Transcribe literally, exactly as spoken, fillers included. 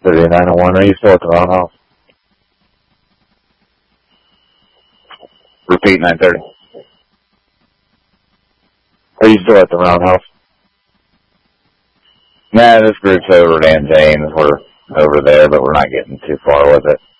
thirty-nine oh one, are you still at the roundhouse? Repeat, nine thirty. Are you still at the roundhouse? Nah, this group's over at Aunt Jane's. We're over there, but we're not getting too far with it.